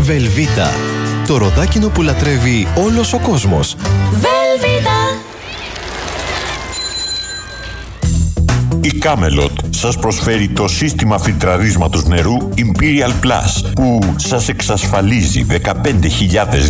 Βελβίτα. Το ροδάκινο που λατρεύει όλος ο κόσμος. Βελβίτα. Η Camelot σας προσφέρει το σύστημα φιλτραρίσματος νερού Imperial Plus που σας εξασφαλίζει 15.000